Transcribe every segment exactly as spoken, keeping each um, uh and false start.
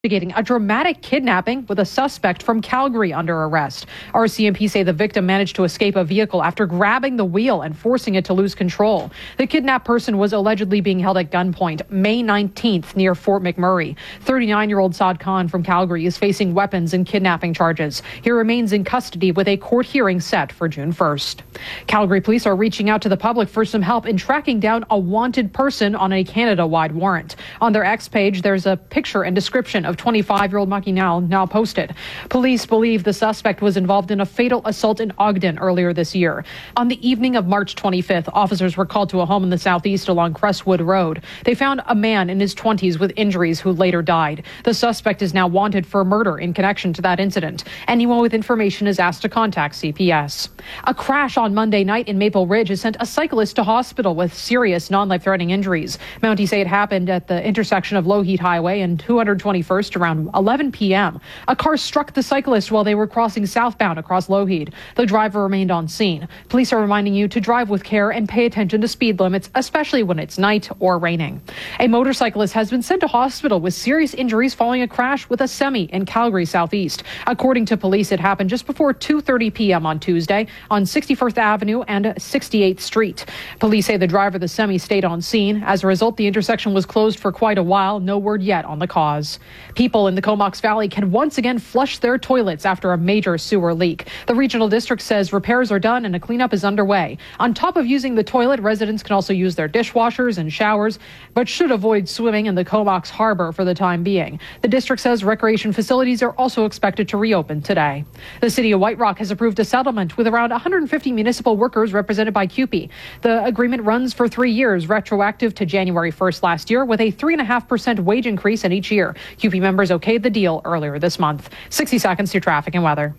investigating a dramatic kidnapping with a suspect from Calgary under arrest. R C M P say the victim managed to escape a vehicle after grabbing the wheel and forcing it to lose control. The kidnapped person was allegedly being held at gunpoint May nineteenth near Fort McMurray. thirty-nine-year-old Saad Khan from Calgary is facing weapons and kidnapping charges. He remains in custody with a court hearing set for June first. Calgary police are reaching out to the public for some help in tracking down a wanted person on a Canada-wide warrant. On their X page, there's a picture and description of twenty-five-year-old Makinal now posted. Police believe the suspect was involved in a fatal assault in Ogden earlier this year. On the evening of March twenty-fifth, officers were called to a home in the southeast along Crestwood Road. They found a man in his twenties with injuries who later died. The suspect is now wanted for murder in connection to that incident. Anyone with information is asked to contact C P S. A crash on Monday night in Maple Ridge has sent a cyclist to hospital with serious non-life-threatening injuries. Mounties say it happened at the intersection of Lougheed Highway and two hundred twenty-first around eleven p.m. A car struck the cyclist while they were crossing southbound across Lougheed. The driver remained on scene. Police are reminding you to drive with care and pay attention to speed limits, especially when it's night or raining. A motorcyclist has been sent to hospital with serious injuries following a crash with a semi in Calgary Southeast. According to police, it happened just before two thirty p.m. on Tuesday on sixty-first Avenue and sixty-eighth Street. Police say the driver of the semi stayed on scene. As a result, the intersection was closed for quite a while. No word yet on the cause. People in the Comox Valley can once again flush their toilets after a major sewer leak. The regional district says repairs are done and a cleanup is underway. On top of using the toilet, residents can also use their dishwashers and showers, but should avoid swimming in the Comox Harbor for the time being. The district says recreation facilities are also expected to reopen today. The city of White Rock has approved a settlement with around one hundred fifty municipal workers represented by C U P E. The agreement runs for three years, retroactive to January first last year, with a three point five percent wage increase in each year. C U P E members okayed the deal earlier this month. sixty seconds to traffic and weather.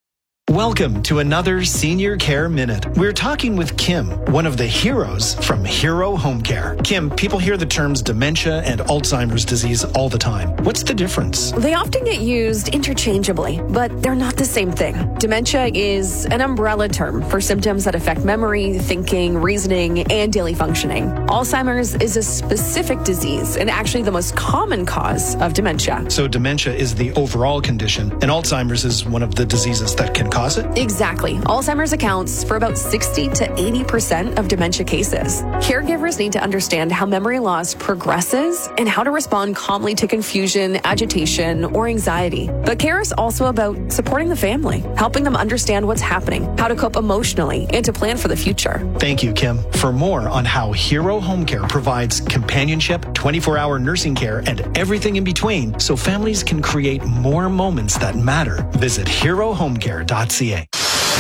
Welcome to another Senior Care Minute. We're talking with Kim, one of the heroes from Hero Home Care. Kim, people hear the terms dementia and Alzheimer's disease all the time. What's the difference? They often get used interchangeably, but they're not the same thing. Dementia is an umbrella term for symptoms that affect memory, thinking, reasoning, and daily functioning. Alzheimer's is a specific disease and actually the most common cause of dementia. So dementia is the overall condition, and Alzheimer's is one of the diseases that can cause it? Exactly. Alzheimer's accounts for about sixty to eighty percent of dementia cases. Caregivers need to understand how memory loss progresses and how to respond calmly to confusion, agitation, or anxiety. But care is also about supporting the family, helping them understand what's happening, how to cope emotionally, and to plan for the future. Thank you, Kim. For more on how Hero Home Care provides companionship, twenty-four hour nursing care, and everything in between so families can create more moments that matter, visit hero home care dot c a.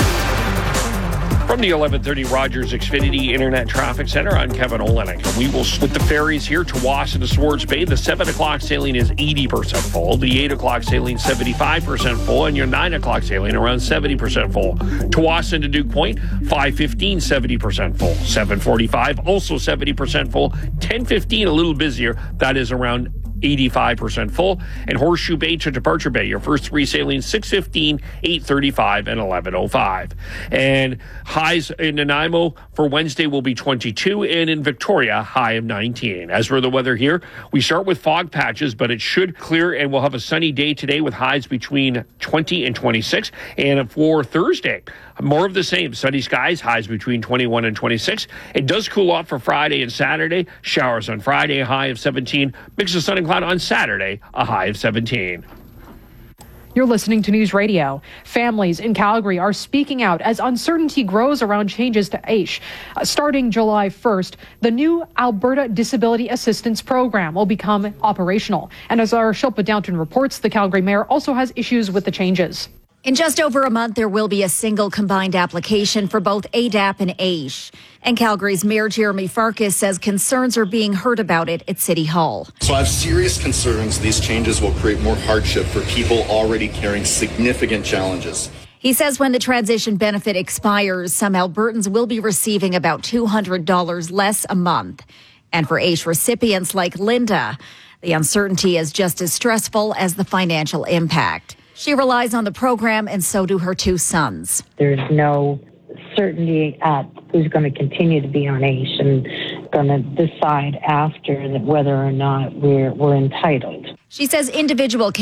From the eleven thirty Rogers Xfinity Internet Traffic Center, I'm Kevin Olenek. We will split the ferries here to Wasin to Swords Bay. The seven o'clock sailing is eighty percent full. The eight o'clock sailing seventy-five percent full. And your nine o'clock sailing around seventy percent full. To Wasin to Duke Point, five fifteen, seventy percent full. seven forty-five, also seventy percent full. ten fifteen, a little busier. That is around eighty-five percent full. And Horseshoe Bay to Departure Bay, your first three sailings, six fifteen, eight thirty-five, and eleven oh five. And highs in Nanaimo for Wednesday will be twenty-two, and in Victoria, high of nineteen. As for the weather here, we start with fog patches, but it should clear, and we'll have a sunny day today with highs between twenty and twenty-six. And for Thursday, more of the same. Sunny skies, highs between twenty-one and twenty-six. It does cool off for Friday and Saturday. Showers on Friday, a high of seventeen. Mix of sun and cloud on Saturday, a high of seventeen. You're listening to News Radio. Families in Calgary are speaking out as uncertainty grows around changes to A I S H. Uh, starting July first, the new Alberta Disability Assistance Program will become operational. And as our Shilpa Downton reports, the Calgary mayor also has issues with the changes. In just over a month, there will be a single combined application for both A D A P and A I S H. And Calgary's Mayor Jeremy Farkas says concerns are being heard about it at City Hall. So I have serious concerns these changes will create more hardship for people already carrying significant challenges. He says when the transition benefit expires, some Albertans will be receiving about two hundred dollars less a month. And for A I S H recipients like Linda, the uncertainty is just as stressful as the financial impact. She relies on the program, and so do her two sons. There's no certainty at who's going to continue to be on A I S H and going to decide after whether or not we're, we're entitled. She says individual